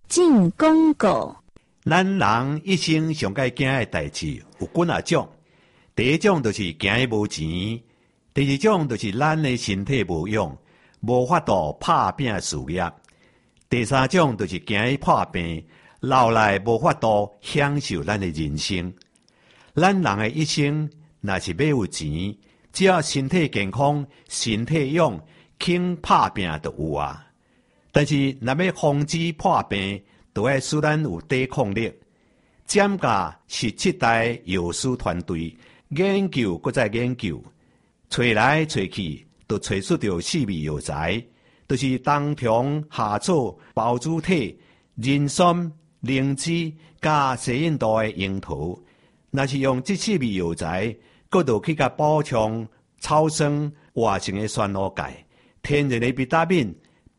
进广告。 咱人一生上该惊的代志有几啊种。第一种就是惊伊无钱，第二种就是咱的身体无用，无法度拍拼事业。第三种就是惊伊破病，老来无法度享受咱的人生。咱人的一生，若是要有钱，只要身体健康、身体勇，肯拍拼就有啊。但是若要防止破病，就要使咱有抵抗力。占甲17代药师团队研究，搁再研究，找来找去，就找出着4味药材。就是冬虫夏草、包子体、人参、灵芝加西印度的樱桃。若是用这4味药材，搁就去甲补充草酸活性的酸卤钙、天然的维他命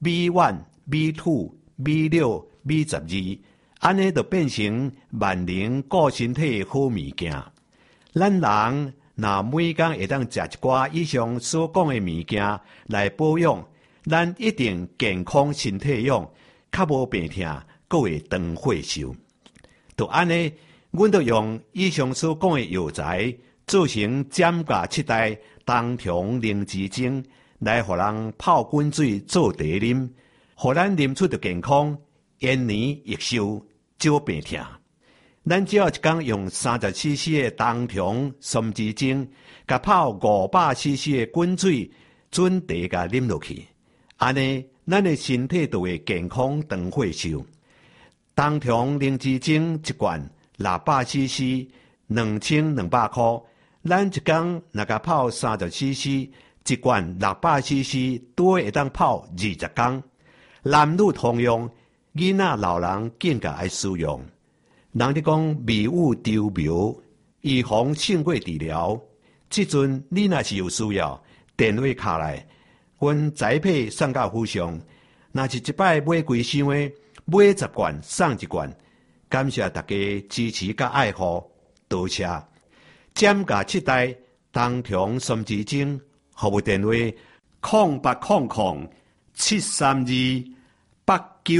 B1、B2、B6、B12，安尼就变成万能顾身体的好物件。咱人若每天会当食一寡以上所讲的物件来保养，咱一定健康身体用，较无病痛，阁会长寿寿。就安尼，阮就用以上所讲的药材做成占甲7代冬虫灵芝精，来互人泡滚水做茶啉，互咱啉出着健康，延年益寿，少病痛。咱只要一天用30cc 的冬虫参枝精，甲泡500cc 的滚水准茶甲啉落去，安尼咱的身体就会健康长寿寿。冬虫灵芝精一罐600cc，2200块。咱一天若甲泡30cc，一罐600cc，多会当泡20天。男女通用，囡仔老人更加爱使用。人咧讲迷雾丢苗，预防胜过治疗。即阵你若是有需要，电话卡来，阮宅配送到府上。若是一摆买几箱的，买10罐送1罐。感谢大家支持甲爱护，多谢。占甲7代冬虫参枝精，服务电话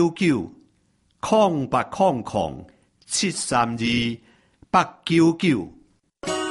0800-732-899，0800-732-899。